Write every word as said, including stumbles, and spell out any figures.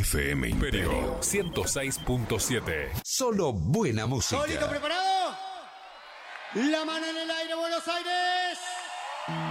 F M Imperio ciento seis punto siete. Solo buena música. ¿Solito preparado? La mano en el aire, Buenos Aires.